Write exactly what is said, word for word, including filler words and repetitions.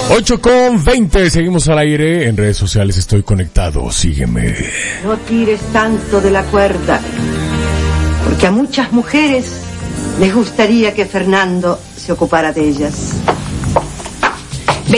ocho con veinte, seguimos al aire, en redes sociales estoy conectado, sígueme. No tires tanto de la cuerda, porque a muchas mujeres les gustaría que Fernando se ocupara de ellas.